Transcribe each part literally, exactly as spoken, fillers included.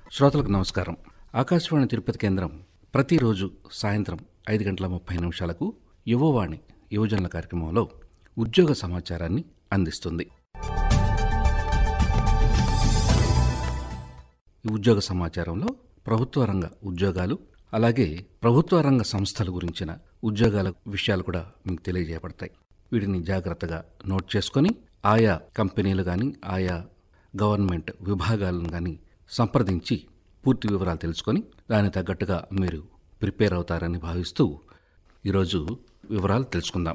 శ్రోతలకు నమస్కారం. ఆకాశవాణి తిరుపతి కేంద్రం ప్రతిరోజు సాయంత్రం ఐదు గంటల ముప్పై నిమిషాలకు యువవాణి యువజనుల కార్యక్రమంలో ఉద్యోగ సమాచారాన్ని అందిస్తుంది. ఈ ఉద్యోగ సమాచారంలో ప్రభుత్వ రంగ ఉద్యోగాలు, అలాగే ప్రభుత్వ రంగ సంస్థల గురించిన ఉద్యోగాల విషయాలు కూడా మీకు తెలియజేయబడతాయి. వీటిని జాగ్రత్తగా నోట్ చేసుకొని ఆయా కంపెనీలు కానీ ఆయా గవర్నమెంట్ విభాగాలను కానీ సంప్రదించి పూర్తి వివరాలు తెలుసుకొని దానికి తగ్గట్టుగా మీరు ప్రిపేర్ అవుతారని భావిస్తూ ఈరోజు వివరాలు తెలుసుకుందాం.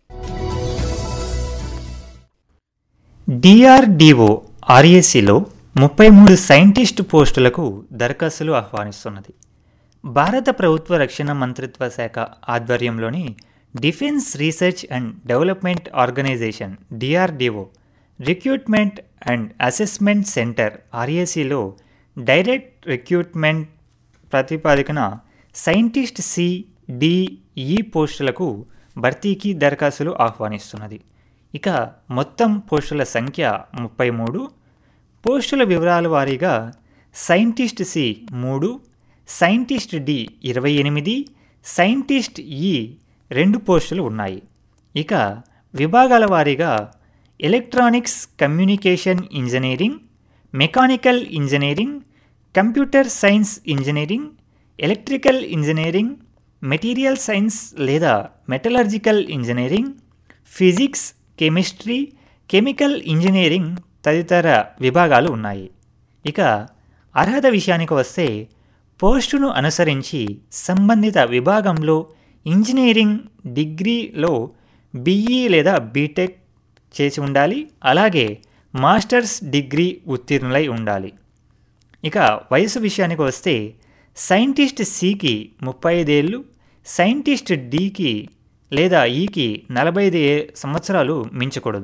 డిఆర్డిఓ ఆర్ఏసీలో ముప్పై మూడు సైంటిస్టు పోస్టులకు దరఖాస్తులు ఆహ్వానిస్తున్నది. భారత ప్రభుత్వ రక్షణ మంత్రిత్వ శాఖ ఆధ్వర్యంలోని defence research and development organisation DRDO recruitment and assessment centre ఆర్ఏసీలో direct recruitment ప్రతిపాదికన scientist C DE పోస్టులకు భర్తీకి దరఖాస్తులు ఆహ్వానిస్తున్నది. ఇక మొత్తం పోస్టుల సంఖ్య ముప్పై మూడు. పోస్టుల వివరాల వారీగా సైంటిస్ట్ సి మూడు, సైంటిస్ట్ డి ఇరవై ఎనిమిది, సైంటిస్ట్ ఈ రెండు పోస్టులు ఉన్నాయి. ఇక విభాగాల వారీగా electronics communication engineering, mechanical engineering, computer science engineering, electrical engineering, material science లేదా metallurgical engineering, physics, chemistry, chemical engineering తదితర విభాగాలు ఉన్నాయి. ఇక అర్హత విషయానికి వస్తే పోస్టును అనుసరించి సంబంధిత విభాగంలో ఇంజనీరింగ్ డిగ్రీలో బిఈ లేదా బీటెక్ చేసి ఉండాలి. అలాగే మాస్టర్స్ డిగ్రీ ఉత్తీర్ణులై ఉండాలి. ఇక వయసు విషయానికి వస్తే సైంటిస్ట్ సికి ముప్పై ఐదేళ్ళు, సైంటిస్ట్ డికి లేదా ఈకి నలభై ఐదు సంవత్సరాలు మించకూడదు.